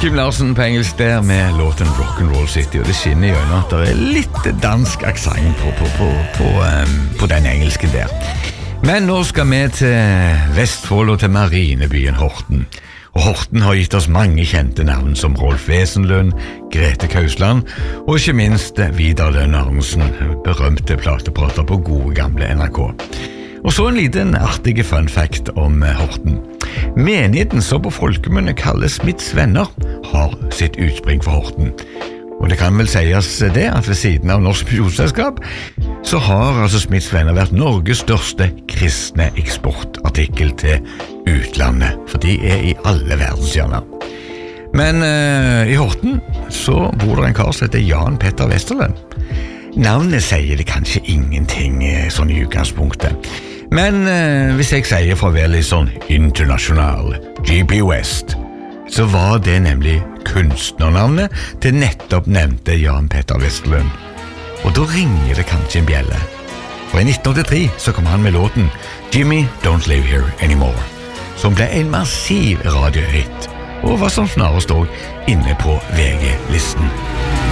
Kim Larsen på engelsk der med låten Rock'n'Roll City, og det skinner gjennom at det litt dansk aksent på den engelsken der. Men nå skal vi til Vestfold og til marinebyen Horten. Og Horten har gitt oss mange kjente navn som Rolf Wesenlund, Grete Kausland og ikke minst Vidar Lønn Arnesen, berømte plateprater på gode gamle NRK. Og så en liten artig fun fact om Horten. Menigheten som på folkemunne kalles Smiths venner har sitt utspring for Horten. Og det kan vel sies det at ved siden av Norsk Misjonsselskap så har altså Smiths venner vært Norges største kristne eksportartikkel til utlandet, for de i alle verdenshjørner. Men i Horten så bor det en kar som heter Jan Petter Westerlund. Navnet sier det kanskje ingenting sånn i utgangspunktet. Men hvis jeg sier for å være litt sånn internasjonal, G.P. West, så var det nemlig kunstnernavnet til nettopp nevnte Jan Petter Westerlund. Og da ringer det kanskje en bjelle. For i 1983 så kom han med låten Jimmy Don't Live Here Anymore, som ble en massiv radiohit, og var som snarest også inne på VG-listen.